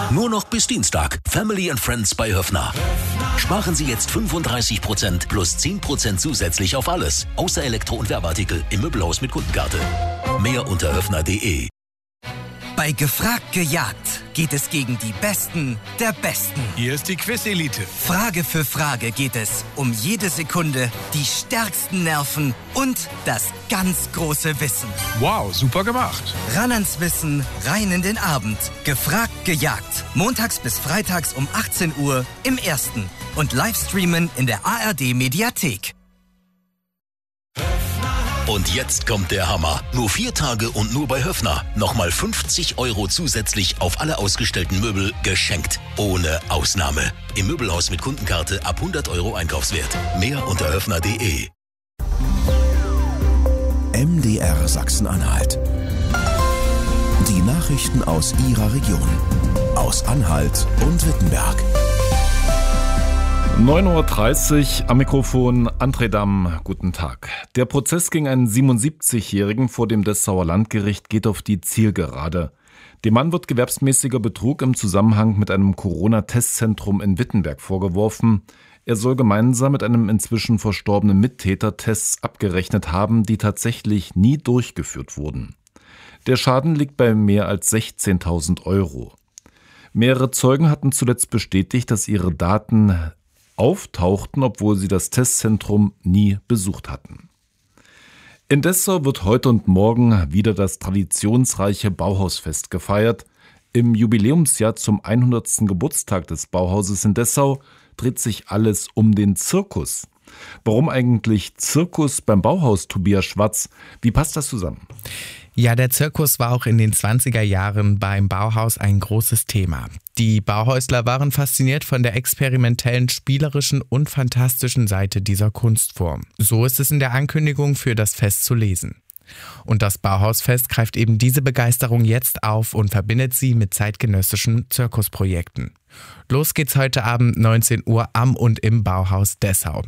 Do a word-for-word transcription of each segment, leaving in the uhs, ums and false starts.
Nur noch bis Dienstag. Family and Friends bei Höffner. Sparen Sie jetzt fünfunddreißig Prozent plus zehn Prozent zusätzlich auf alles. Außer Elektro- und Werbeartikel im Möbelhaus mit Kundenkarte. Mehr unter höffner punkt de. Bei Gefragt gejagt geht es gegen die Besten der Besten. Hier ist die Quiz-Elite. Frage für Frage geht es um jede Sekunde, die stärksten Nerven und das ganz große Wissen. Wow, super gemacht. Ran ans Wissen, rein in den Abend. Gefragt gejagt. Montags bis freitags um achtzehn Uhr im Ersten. Und Livestreamen in der A R D-Mediathek. Und jetzt kommt der Hammer. Nur vier Tage und nur bei Höffner. Nochmal fünfzig Euro zusätzlich auf alle ausgestellten Möbel geschenkt. Ohne Ausnahme. Im Möbelhaus mit Kundenkarte ab hundert Euro Einkaufswert. Mehr unter höffner punkt de. M D R Sachsen-Anhalt. Die Nachrichten aus Ihrer Region. Aus Anhalt und Wittenberg. neun Uhr dreißig am Mikrofon André Damm, guten Tag. Der Prozess gegen einen siebenundsiebzigjährigen vor dem Dessauer Landgericht geht auf die Zielgerade. Dem Mann wird gewerbsmäßiger Betrug im Zusammenhang mit einem Corona-Testzentrum in Wittenberg vorgeworfen. Er soll gemeinsam mit einem inzwischen verstorbenen Mittäter Tests abgerechnet haben, die tatsächlich nie durchgeführt wurden. Der Schaden liegt bei mehr als sechzehntausend Euro. Mehrere Zeugen hatten zuletzt bestätigt, dass ihre Daten auftauchten, obwohl sie das Testzentrum nie besucht hatten. In Dessau wird heute und morgen wieder das traditionsreiche Bauhausfest gefeiert. Im Jubiläumsjahr zum hundertsten Geburtstag des Bauhauses in Dessau dreht sich alles um den Zirkus. Warum eigentlich Zirkus beim Bauhaus, Tobias Schwarz? Wie passt das zusammen? Ja, der Zirkus war auch in den zwanziger Jahren beim Bauhaus ein großes Thema. Die Bauhäusler waren fasziniert von der experimentellen, spielerischen und fantastischen Seite dieser Kunstform. So ist es in der Ankündigung für das Fest zu lesen. Und das Bauhausfest greift eben diese Begeisterung jetzt auf und verbindet sie mit zeitgenössischen Zirkusprojekten. Los geht's heute Abend neunzehn Uhr am und im Bauhaus Dessau.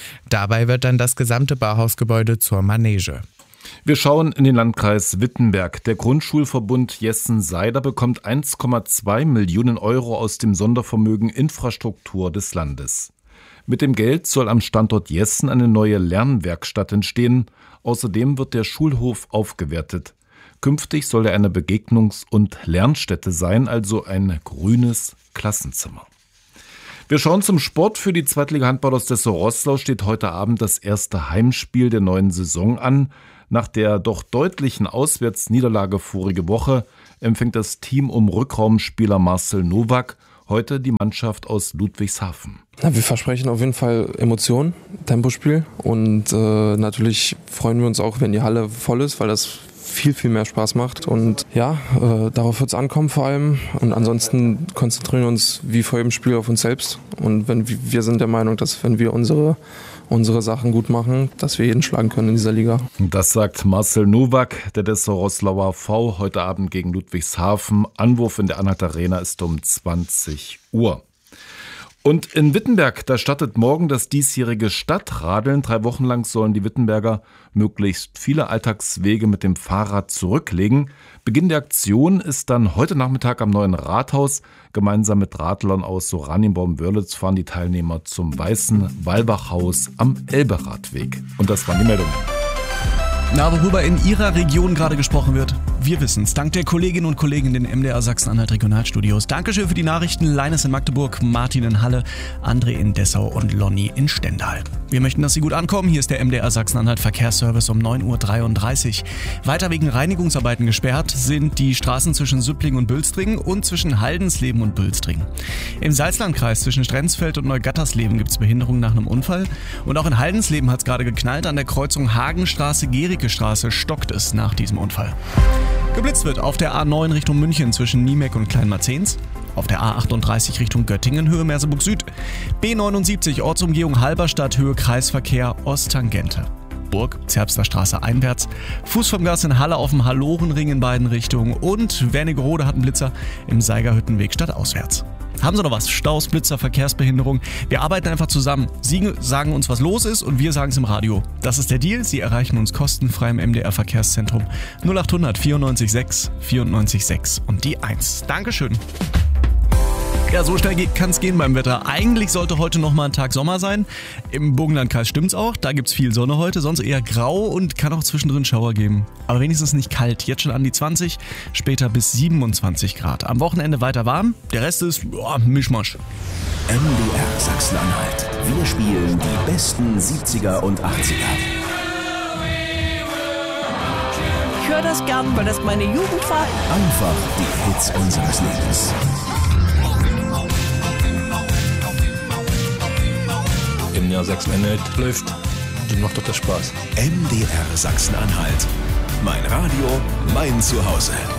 Dabei wird dann das gesamte Bauhausgebäude zur Manege. Wir schauen in den Landkreis Wittenberg. Der Grundschulverbund Jessen-Seider bekommt eins Komma zwei Millionen Euro aus dem Sondervermögen Infrastruktur des Landes. Mit dem Geld soll am Standort Jessen eine neue Lernwerkstatt entstehen. Außerdem wird der Schulhof aufgewertet. Künftig soll er eine Begegnungs- und Lernstätte sein, also ein grünes Klassenzimmer. Wir schauen zum Sport. Für die Zweitliga-Handballer aus Dessau-Roßlau steht heute Abend das erste Heimspiel der neuen Saison an. Nach der doch deutlichen Auswärtsniederlage vorige Woche empfängt das Team um Rückraumspieler Marcel Nowak heute die Mannschaft aus Ludwigshafen. Ja, wir versprechen auf jeden Fall Emotionen, Tempospiel und äh, natürlich freuen wir uns auch, wenn die Halle voll ist, weil das viel, viel mehr Spaß macht und ja, äh, darauf wird es ankommen vor allem und ansonsten konzentrieren wir uns wie vor jedem Spiel auf uns selbst und wenn wir sind der Meinung, dass wenn wir unsere unsere Sachen gut machen, dass wir jeden schlagen können in dieser Liga. Das sagt Marcel Nowak, der Dessau-Roßlauer V, heute Abend gegen Ludwigshafen. Anwurf in der Anhalt Arena ist um zwanzig Uhr. Und in Wittenberg, da startet morgen das diesjährige Stadtradeln. Drei Wochen lang sollen die Wittenberger möglichst viele Alltagswege mit dem Fahrrad zurücklegen. Beginn der Aktion ist dann heute Nachmittag am Neuen Rathaus. Gemeinsam mit Radlern aus Oranienbaum-Wörlitz fahren die Teilnehmer zum Weißen Walbachhaus am Elberadweg. Und das waren die Meldungen. Na, worüber in Ihrer Region gerade gesprochen wird, wir wissen es. Dank der Kolleginnen und Kollegen in den M D R Sachsen-Anhalt Regionalstudios. Dankeschön für die Nachrichten. Leines in Magdeburg, Martin in Halle, André in Dessau und Lonny in Stendal. Wir möchten, dass Sie gut ankommen. Hier ist der M D R Sachsen-Anhalt Verkehrsservice um neun Uhr dreiunddreißig. Weiter wegen Reinigungsarbeiten gesperrt sind die Straßen zwischen Süppling und Bülstringen und zwischen Haldensleben und Bülstringen. Im Salzlandkreis zwischen Strenzfeld und Neugattersleben gibt es Behinderungen nach einem Unfall. Und auch in Haldensleben hat es gerade geknallt. An der Kreuzung Hagenstraße-Gericke-Straße stockt es nach diesem Unfall. Geblitzt wird auf der A neun Richtung München zwischen Niemeck und Kleinmarzens, auf der A achtunddreißig Richtung Göttingen Höhe Merseburg Süd, B neunundsiebzig Ortsumgehung Halberstadt Höhe Kreisverkehr Osttangente, Burg Zerbster Straße einwärts, Fuß vom Gas in Halle auf dem Hallorenring in beiden Richtungen und Wernigerode hat einen Blitzer im Seigerhüttenweg stadtauswärts. Haben Sie noch was? Staus, Blitzer, Verkehrsbehinderung? Wir arbeiten einfach zusammen. Sie sagen uns, was los ist und wir sagen es im Radio. Das ist der Deal. Sie erreichen uns kostenfrei im M D R Verkehrszentrum null achthundert vierundneunzig sechs vierundneunzig sechs und die eins. Dankeschön. Ja, so schnell kann es gehen beim Wetter. Eigentlich sollte heute noch mal ein Tag Sommer sein. Im Burgenlandkreis stimmt's auch. Da gibt's viel Sonne heute, sonst eher grau und kann auch zwischendrin Schauer geben. Aber wenigstens nicht kalt. Jetzt schon an die zwanzig, später bis siebenundzwanzig Grad. Am Wochenende weiter warm. Der Rest ist ja, Mischmasch. M D R Sachsen-Anhalt. Wir spielen die besten siebziger und achtziger. Ich höre das gern, weil das meine Jugend war. Einfach die Hits unseres Lebens. M D R Sachsen-Anhalt läuft, dann macht doch das Spaß. M D R Sachsen-Anhalt. Mein Radio, mein Zuhause.